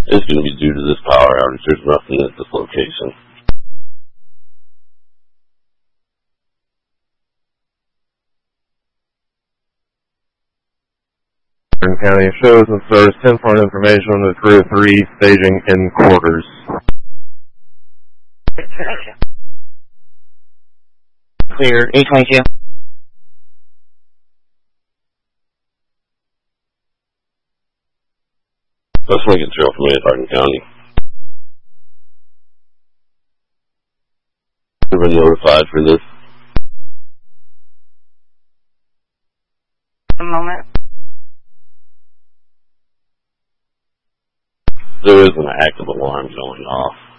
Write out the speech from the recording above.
It's going to be due to this power outage. There's nothing at this location. County shows and serves 10-point information on the crew 3 staging in quarters. Clear 822. That's Lincoln Trail from Hardin County. We've been notified for this. A moment. There is an active alarm going off.